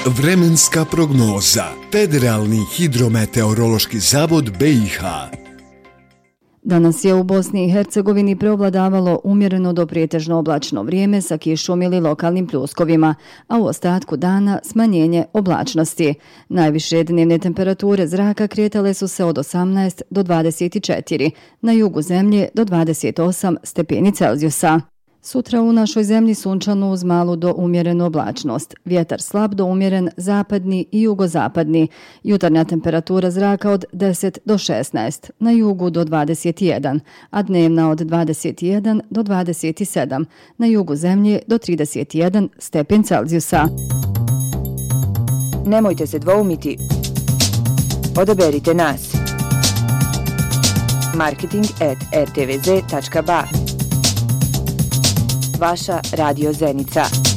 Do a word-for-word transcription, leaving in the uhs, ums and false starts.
Vremenska prognoza. Federalni hidrometeorološki zavod B i H. Danas je u Bosni i Hercegovini preovladavalo umjereno do prijetežno oblačno vrijeme sa kišom ili lokalnim pljuskovima, a u ostatku dana smanjenje oblačnosti. Najviše dnevne temperature zraka kretale su se od osamnaest do dvadeset četiri, na jugu zemlje do dvadeset osam stepeni Celzijusa. Sutra u našoj zemlji sunčano uz malu do umjerenu oblačnost. Vjetar slab do umjeren zapadni i jugozapadni. Jutarnja temperatura zraka od deset do šesnaest, na jugu do dvadeset jedan, a dnevna od dvadeset jedan do dvadeset sedam, na jugu zemlje do trideset jedan stepen Celzijusa. Nemojte se dvoumiti. Odaberite nas. marketing at r t v z tačka b a Vaša Radio Zenica.